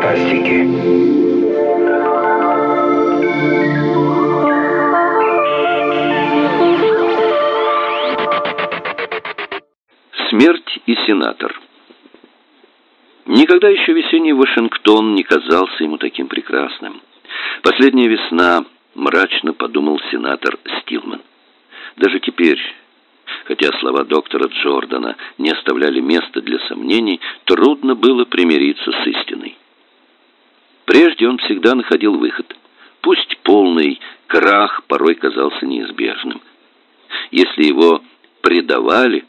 фантастики. Смерть и сенатор. Никогда еще весенний Вашингтон не казался ему таким прекрасным. Последняя весна, мрачно подумал сенатор Стилман. Даже теперь, хотя слова доктора Джордана не оставляли места для сомнений, трудно было примириться с истиной. Прежде он всегда находил выход. Пусть полный крах порой казался неизбежным. Если его предавали,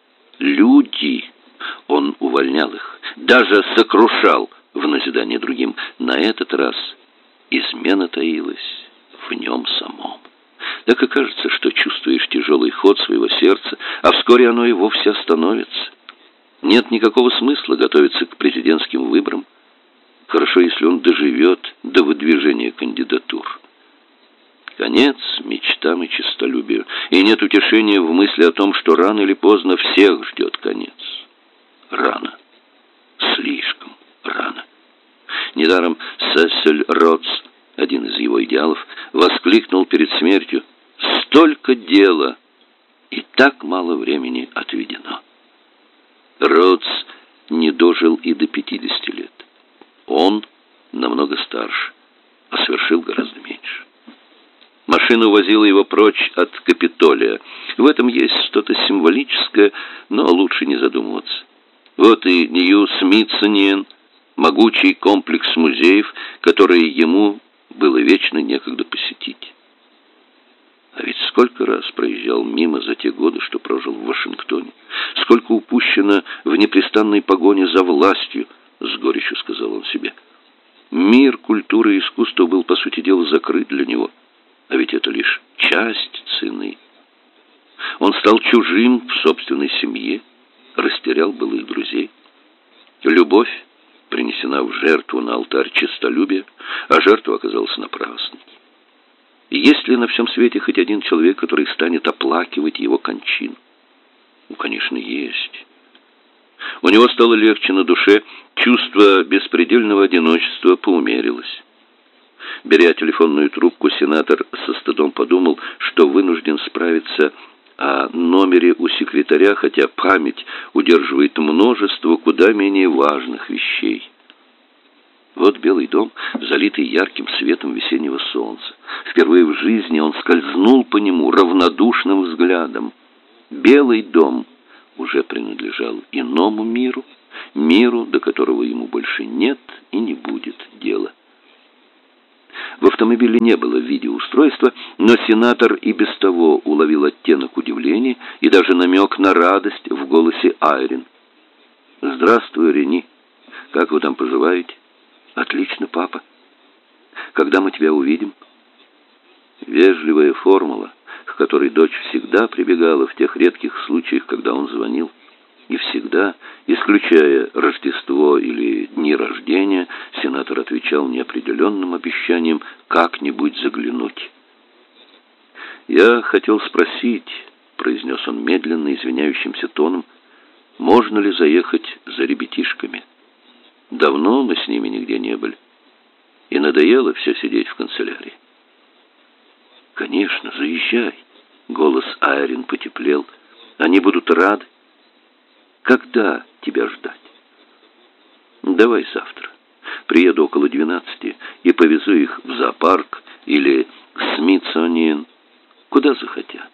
люди, он увольнял их, даже сокрушал в назидание другим. На этот раз измена таилась в нем самом. Так и кажется, что чувствуешь тяжелый ход своего сердца, а вскоре оно и вовсе остановится. Нет никакого смысла готовиться к президентским выборам. Хорошо, если он доживет до выдвижения кандидатур. Конец мечтам и честолюбию, и нет утешения в мысли о том, что рано или поздно всех ждет конец. Рано. Слишком рано. Недаром Сесиль Ротс, один из его идеалов, воскликнул перед смертью: «Столько дела, и так мало времени отведено». Ротс не дожил и до 50 лет. Он намного старше, а совершил гораздо меньше. Машина увозила его прочь от Капитолия. В этом есть что-то символическое, но лучше не задумываться. Вот и Нью-Смитсониен, могучий комплекс музеев, которые ему было вечно некогда посетить. А ведь сколько раз проезжал мимо за те годы, что прожил в Вашингтоне. Сколько упущено в непрестанной погоне за властью, с горечью сказал он себе. Мир культуры и искусства был, по сути дела, закрыт для него. А ведь это лишь часть цены. Он стал чужим в собственной семье, растерял былых друзей. Любовь принесена в жертву на алтарь честолюбия, а жертва оказалась напрасной. И есть ли на всем свете хоть один человек, который станет оплакивать его кончину? Ну, конечно, есть. У него стало легче на душе, чувство беспредельного одиночества поумерилось. Беря телефонную трубку, сенатор со стыдом подумал, что вынужден справиться о номере у секретаря, хотя память удерживает множество куда менее важных вещей. Вот Белый дом, залитый ярким светом весеннего солнца. Впервые в жизни он скользнул по нему равнодушным взглядом. Белый дом уже принадлежал иному миру, миру, до которого ему больше нет и не будет дела. В автомобиле не было видеоустройства, но сенатор и без того уловил оттенок удивления и даже намек на радость в голосе Айрин. «Здравствуй, Рени. Как вы там поживаете?» «Отлично, папа. Когда мы тебя увидим?» Вежливая формула, к которой дочь всегда прибегала в тех редких случаях, когда он звонил. И всегда, исключая Рождество или дни рождения, сенатор отвечал неопределенным обещанием как-нибудь заглянуть. «Я хотел спросить», — произнес он медленно, извиняющимся тоном, «можно ли заехать за ребятишками? Давно мы с ними нигде не были, и надоело все сидеть в канцелярии». «Конечно, заезжай», — голос Айрин потеплел, «они будут рады. Когда тебя ждать?» «Давай завтра. Приеду около 12 и повезу их в зоопарк или к Смитсониен, куда захотят».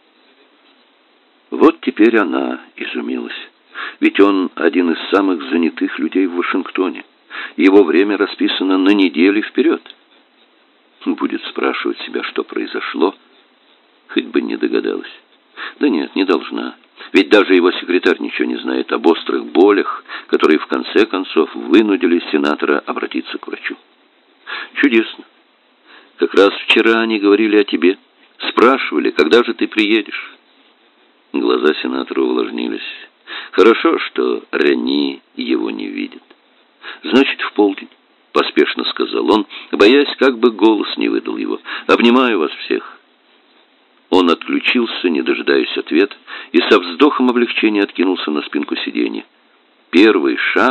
Вот теперь она изумилась. Ведь он один из самых занятых людей в Вашингтоне. Его время расписано на недели вперед. Будет спрашивать себя, что произошло, хоть бы не догадалась. Да нет, не должна. Ведь даже его секретарь ничего не знает об острых болях, которые в конце концов вынудили сенатора обратиться к врачу. Чудесно. Как раз вчера они говорили о тебе. Спрашивали, когда же ты приедешь. Глаза сенатора увлажнились. Хорошо, что Рени его не видит. «Значит, в полдень», — поспешно сказал он, боясь, как бы голос не выдал его. «Обнимаю вас всех». Он отключился, не дожидаясь ответа, и со вздохом облегчения откинулся на спинку сиденья. Первый шаг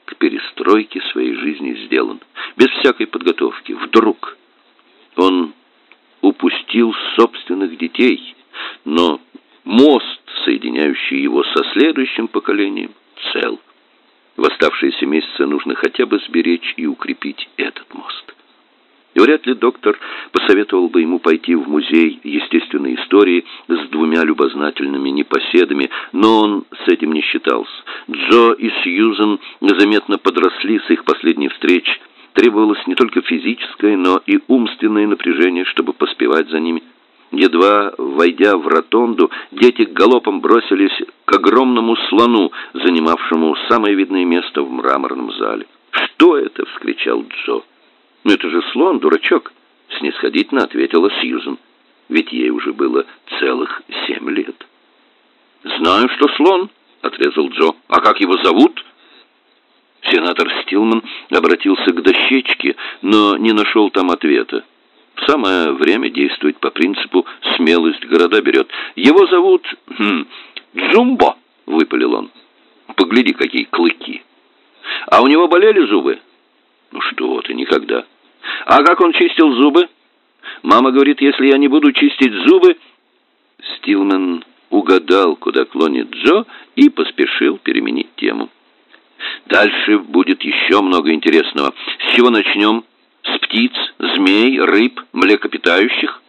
к перестройке своей жизни сделан, без всякой подготовки, вдруг. Он упустил собственных детей, но мост, соединяющий его со следующим поколением, цел. В оставшиеся месяцы нужно хотя бы сберечь и укрепить этот мост. И вряд ли доктор посоветовал бы ему пойти в музей естественной истории с двумя любознательными непоседами, но он с этим не считался. Джо и Сьюзен заметно подросли с их последней встречи. Требовалось не только физическое, но и умственное напряжение, чтобы поспевать за ними. Едва войдя в ротонду, дети галопом бросились к огромному слону, занимавшему самое видное место в мраморном зале. «Что это?» — вскричал Джо. «Ну это же слон, дурачок!» — снисходительно ответила Сьюзен. Ведь ей уже было целых 7 лет. «Знаю, что слон», — отрезал Джо. «А как его зовут?» Сенатор Стилман обратился к дощечке, но не нашел там ответа. Самое время действовать по принципу «смелость города берет». «Его зовут Джумбо», — выпалил он. «Погляди, какие клыки! А у него болели зубы?» «Ну что ты, никогда». «А как он чистил зубы?» «Мама говорит, если я не буду чистить зубы...» Стилман угадал, куда клонит Джо, и поспешил переменить тему. «Дальше будет еще много интересного. С чего начнем? С птиц, змей, рыб, млекопитающих?»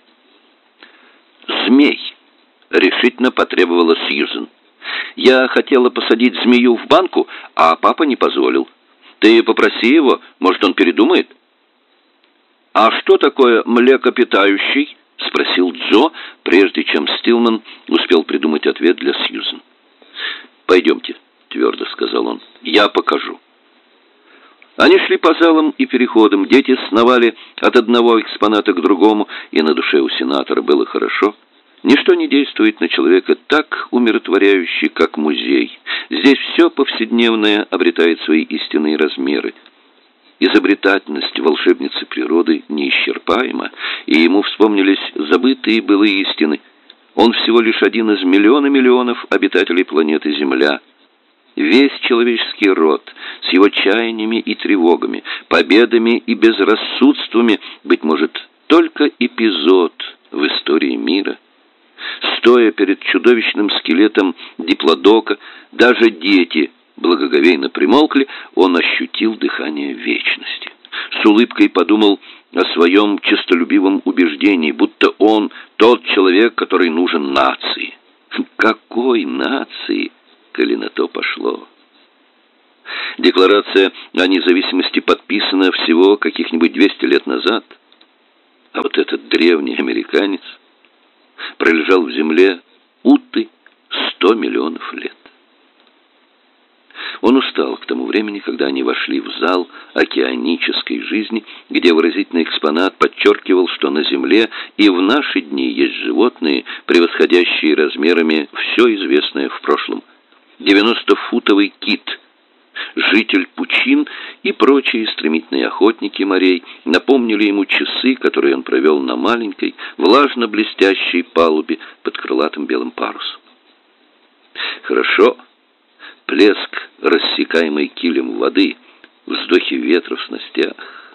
«Змей», — решительно потребовала Сьюзен. «Я хотела посадить змею в банку, а папа не позволил. Ты попроси его, может, он передумает». «А что такое млекопитающий?» — спросил Джо, прежде чем Стилман успел придумать ответ для Сьюзен. «Пойдемте», — твердо сказал он, — «я покажу». Они шли по залам и переходам, дети сновали от одного экспоната к другому, и на душе у сенатора было хорошо. Ничто не действует на человека так умиротворяюще, как музей. Здесь все повседневное обретает свои истинные размеры. Изобретательность волшебницы природы неисчерпаема, и ему вспомнились забытые былые истины. Он всего лишь один из миллионов обитателей планеты Земля. Весь человеческий род с его чаяниями и тревогами, победами и безрассудствами, быть может, только эпизод в истории мира. Стоя перед чудовищным скелетом диплодока, даже дети благоговейно примолкли, он ощутил дыхание вечности. С улыбкой подумал о своем честолюбивом убеждении, будто он тот человек, который нужен нации. Какой нации, коли на то пошло? Декларация о независимости подписана всего каких-нибудь 200 лет назад. А вот этот древний американец пролежал в земле уты 100 миллионов лет. Он устал к тому времени, когда они вошли в зал океанической жизни, где выразительный экспонат подчеркивал, что на Земле и в наши дни есть животные, превосходящие размерами все известное в прошлом. 90-футовый кит, житель пучин и прочие стремительные охотники морей напомнили ему часы, которые он провел на маленькой, влажно-блестящей палубе под крылатым белым парусом. Хорошо. Плеск, рассекаемый килем воды, вздохи ветра в снастях.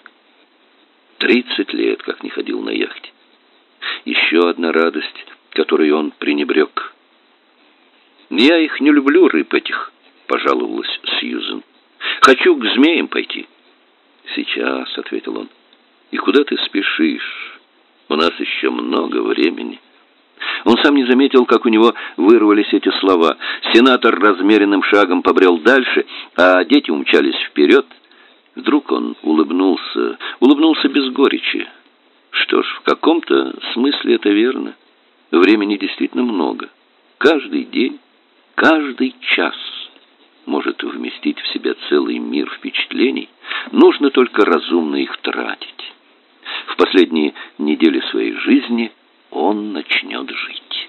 30 лет, как не ходил на яхте. Еще одна радость, которой он пренебрег. «Я их не люблю, рыб этих», — пожаловалась Сьюзен. «Хочу к змеям пойти». «Сейчас», — ответил он. «И куда ты спешишь? У нас еще много времени». Он сам не заметил, как у него вырвались эти слова. Сенатор размеренным шагом побрел дальше, а дети умчались вперед. Вдруг он улыбнулся без горечи. Что ж, в каком-то смысле это верно. Времени действительно много. Каждый день, каждый час может вместить в себя целый мир впечатлений. Нужно только разумно их тратить. В последние недели своей жизни он начнет жить.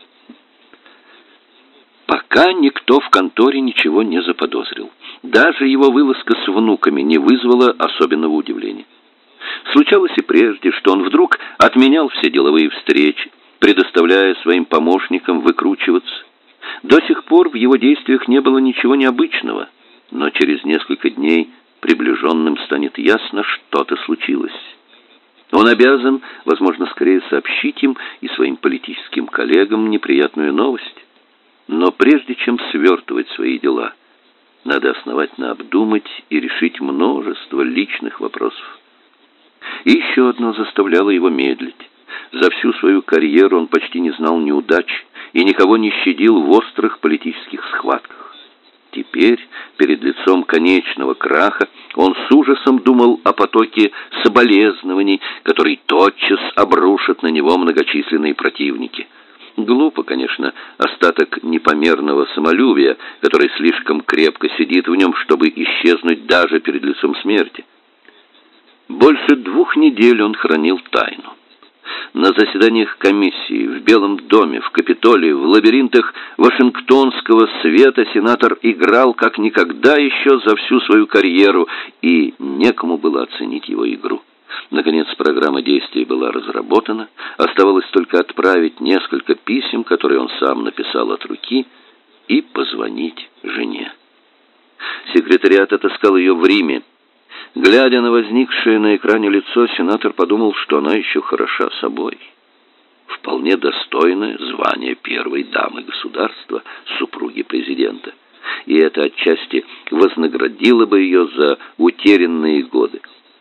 Пока никто в конторе ничего не заподозрил. Даже его вылазка с внуками не вызвала особенного удивления. Случалось и прежде, что он вдруг отменял все деловые встречи, предоставляя своим помощникам выкручиваться. До сих пор в его действиях не было ничего необычного, но через несколько дней приближенным станет ясно, что-то случилось. Он обязан, возможно, скорее сообщить им и своим политическим коллегам неприятную новость. Но прежде чем свертывать свои дела, надо основательно обдумать и решить множество личных вопросов. И еще одно заставляло его медлить. За всю свою карьеру он почти не знал неудач и никого не щадил в острых политических схватках. Теперь, перед лицом конечного краха, он с ужасом думал о потоке соболезнований, который тотчас обрушат на него многочисленные противники. Глупо, конечно, остаток непомерного самолюбия, который слишком крепко сидит в нем, чтобы исчезнуть даже перед лицом смерти. Больше 2 недель он хранил тайну. На заседаниях комиссии, в Белом доме, в Капитолии, в лабиринтах Вашингтонского света сенатор играл как никогда еще за всю свою карьеру, и некому было оценить его игру. Наконец, программа действий была разработана, оставалось только отправить несколько писем, которые он сам написал от руки, и позвонить жене. Секретариат отыскал ее в Риме. Глядя на возникшее на экране лицо, сенатор подумал, что она еще хороша собой. Вполне достойное звание первой дамы государства, супруги президента. И это отчасти вознаградило бы ее за утерянные годы.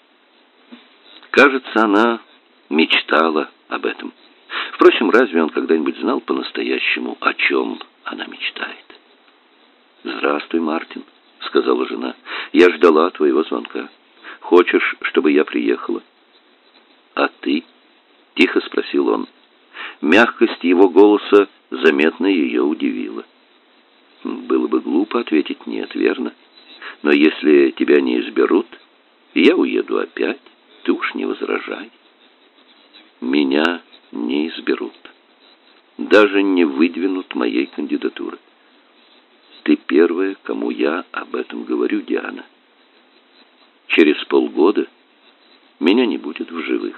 Кажется, она мечтала об этом. Впрочем, разве он когда-нибудь знал по-настоящему, о чем она мечтает? «Здравствуй, Мартин», — сказала жена. «Я ждала твоего звонка. Хочешь, чтобы я приехала?» «А ты?» — тихо спросил он. Мягкость его голоса заметно ее удивила. «Было бы глупо ответить «нет», верно? Но если тебя не изберут, я уеду опять. Ты уж не возражай». «Меня не изберут. Даже не выдвинут моей кандидатуры. Ты первая, кому я об этом говорю, Диана. Через полгода меня не будет в живых».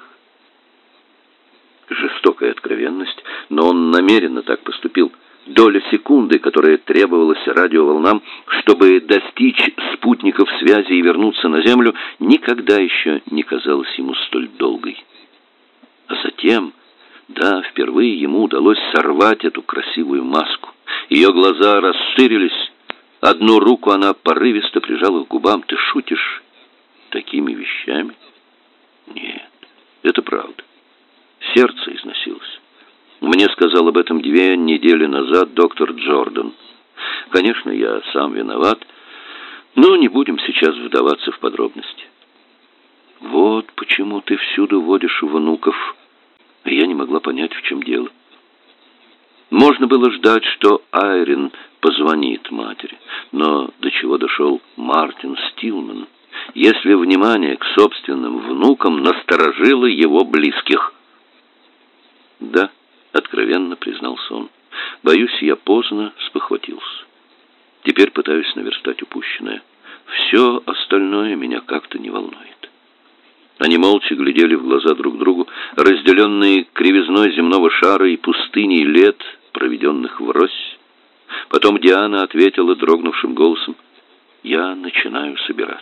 Жестокая откровенность, но он намеренно так поступил. Доля секунды, которая требовалась радиоволнам, чтобы достичь спутников связи и вернуться на Землю, никогда еще не казалась ему столь долгой. А затем, да, впервые ему удалось сорвать эту красивую маску. Ее глаза расширились. Одну руку она порывисто прижала к губам. «Ты шутишь такими вещами?» «Нет, это правда. Сердце износилось. Мне сказал об этом 2 недели назад доктор Джордан. Конечно, я сам виноват, но не будем сейчас вдаваться в подробности». «Вот почему ты всюду водишь внуков». Я не могла понять, в чем дело. Можно было ждать, что Айрин позвонит матери, но до чего дошел Мартин Стилман, если внимание к собственным внукам насторожило его близких? «Да», — откровенно признался он, — «боюсь, я поздно спохватился. Теперь пытаюсь наверстать упущенное. Все остальное меня как-то не волнует». Они молча глядели в глаза друг другу, разделенные кривизной земного шара и пустыней лет, проведенных врозь. Потом Диана ответила дрогнувшим голосом: «Я начинаю собираться».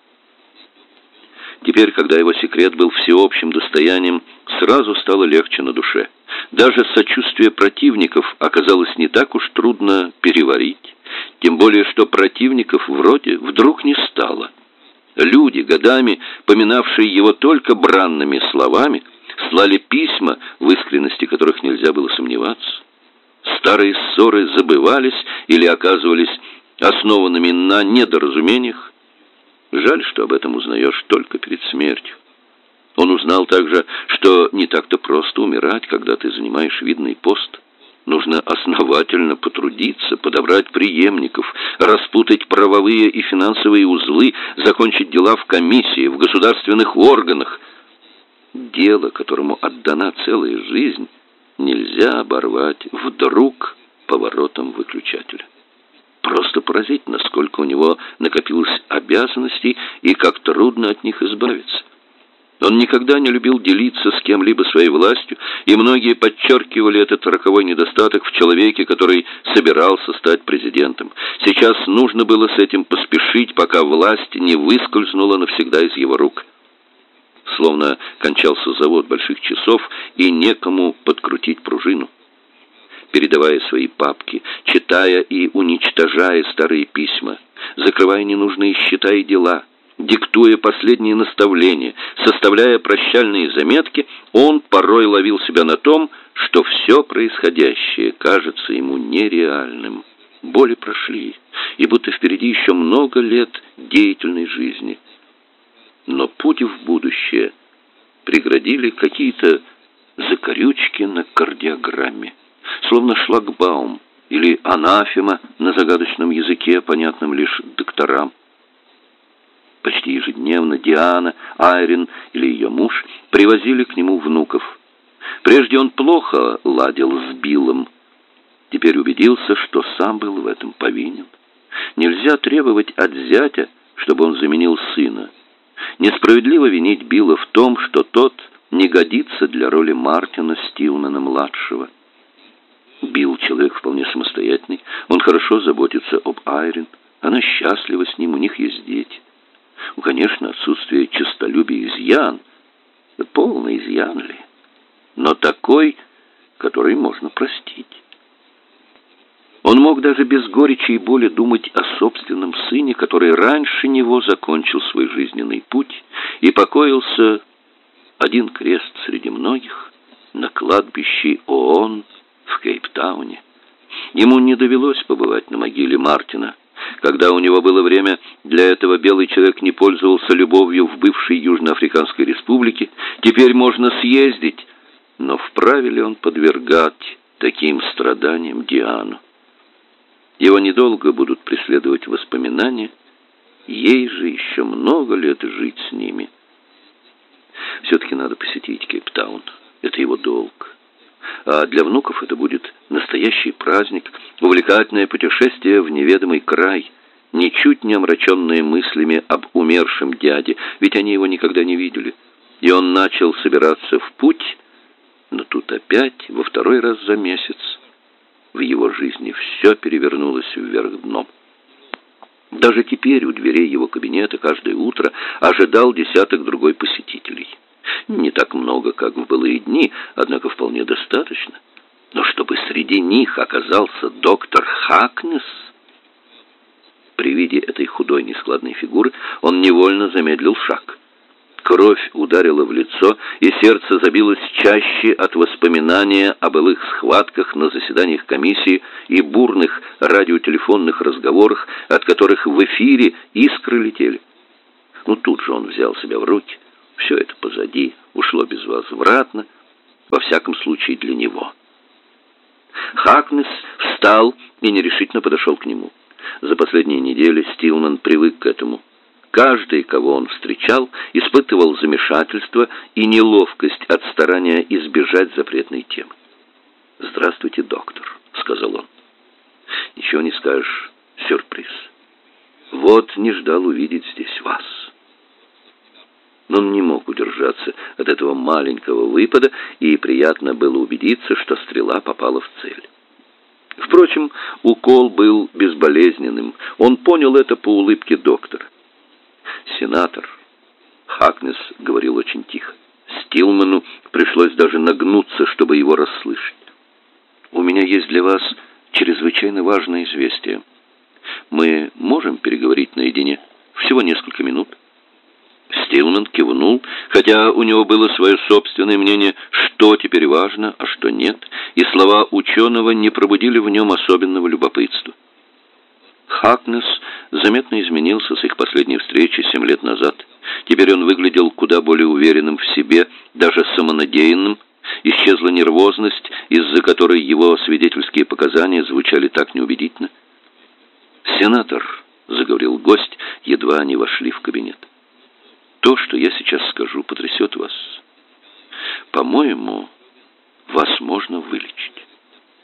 Теперь, когда его секрет был всеобщим достоянием, сразу стало легче на душе. Даже сочувствие противников оказалось не так уж трудно переварить, тем более что противников вроде вдруг не стало. Люди, годами поминавшие его только бранными словами, слали письма, в искренности которых нельзя было сомневаться. Старые ссоры забывались или оказывались основанными на недоразумениях. Жаль, что об этом узнаешь только перед смертью. Он узнал также, что не так-то просто умирать, когда ты занимаешь видный пост. Нужно основательно потрудиться, подобрать преемников, распутать правовые и финансовые узлы, закончить дела в комиссии, в государственных органах. Дело, которому отдана целая жизнь, нельзя оборвать вдруг поворотом выключателя. Просто поразительно, сколько у него накопилось обязанностей и как трудно от них избавиться. Он никогда не любил делиться с кем-либо своей властью, и многие подчеркивали этот роковой недостаток в человеке, который собирался стать президентом. Сейчас нужно было с этим поспешить, пока власть не выскользнула навсегда из его рук. Словно кончался завод больших часов, и некому подкрутить пружину. Передавая свои папки, читая и уничтожая старые письма, закрывая ненужные счета и дела, диктуя последние наставления, составляя прощальные заметки, он порой ловил себя на том, что все происходящее кажется ему нереальным. Боли прошли, и будто впереди еще много лет деятельной жизни. Но путь в будущее преградили какие-то закорючки на кардиограмме, словно шлагбаум или анафема на загадочном языке, понятном лишь докторам. Почти ежедневно Диана, Айрин или ее муж привозили к нему внуков. Прежде он плохо ладил с Биллом. Теперь убедился, что сам был в этом повинен. Нельзя требовать от зятя, чтобы он заменил сына. Несправедливо винить Билла в том, что тот не годится для роли Мартина Стилмана-младшего. Билл человек вполне самостоятельный, он хорошо заботится об Айрин, она счастлива с ним, у них есть дети. Ну, конечно, отсутствие честолюбия изъян. Да полный изъян ли? Но такой, который можно простить. Он мог даже без горечи и боли думать о собственном сыне, который раньше него закончил свой жизненный путь и покоился один крест среди многих на кладбище ООН в Кейптауне. Ему не довелось побывать на могиле Мартина. Когда у него было время для этого, белый человек не пользовался любовью в бывшей Южноафриканской республике. Теперь можно съездить, но вправе ли он подвергать таким страданиям Диану? Его недолго будут преследовать воспоминания, ей же еще много лет жить с ними. Все-таки надо посетить Кейптаун, это его долг. А для внуков это будет настоящий праздник, увлекательное путешествие в неведомый край, ничуть не омраченное мыслями об умершем дяде, ведь они его никогда не видели. И он начал собираться в путь, но тут опять, во второй раз за месяц, в его жизни все перевернулось вверх дном. Даже теперь у дверей его кабинета каждое утро ожидал десяток-другой посетителей. Не так много, как в былые дни, однако вполне достаточно. Но чтобы среди них оказался доктор Хакнес... При виде этой худой нескладной фигуры он невольно замедлил шаг. Кровь ударила в лицо, и сердце забилось чаще от воспоминания о былых схватках на заседаниях комиссии и бурных радиотелефонных разговорах, от которых в эфире искры летели. Ну, тут же он взял себя в руки. Все это позади, ушло безвозвратно, во всяком случае для него. Хакнес встал и нерешительно подошел к нему. За последние недели Стилман привык к этому. Каждый, кого он встречал, испытывал замешательство и неловкость от старания избежать запретной темы. «Здравствуйте, доктор», — сказал он. «Ничего не скажешь, сюрприз. Вот не ждал увидеть здесь вас». Но он не мог удержаться от этого маленького выпада, и приятно было убедиться, что стрела попала в цель. Впрочем, укол был безболезненным. Он понял это по улыбке доктора. «Сенатор», — Хакнес говорил очень тихо. Стилману пришлось даже нагнуться, чтобы его расслышать. «У меня есть для вас чрезвычайно важное известие. Мы можем переговорить наедине? Всего несколько минут?» Стилман кивнул, хотя у него было свое собственное мнение, что теперь важно, а что нет, и слова ученого не пробудили в нем особенного любопытства. Хакнес заметно изменился с их последней встречи 7 лет назад. Теперь он выглядел куда более уверенным в себе, даже самонадеянным. Исчезла нервозность, из-за которой его свидетельские показания звучали так неубедительно. «Сенатор», — заговорил гость, едва они вошли в кабинет, — «то, что я сейчас скажу, потрясет вас. По-моему, вас можно вылечить».